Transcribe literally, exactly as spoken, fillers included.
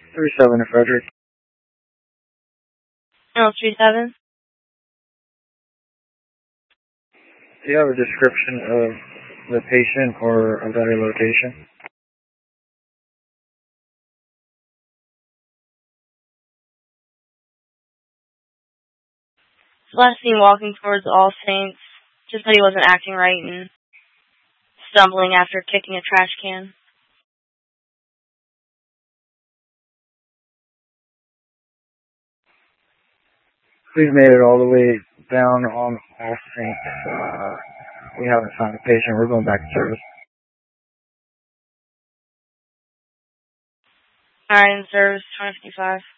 three seven to Frederick. No, three seven. Do you have a description of the patient or a better location? Last seen walking towards All Saints. Just said he wasn't acting right and stumbling after kicking a trash can. We've made it all the way down on All Saints. Uh, we haven't found a patient. We're going back to service. Alright, in service, twenty fifty-five.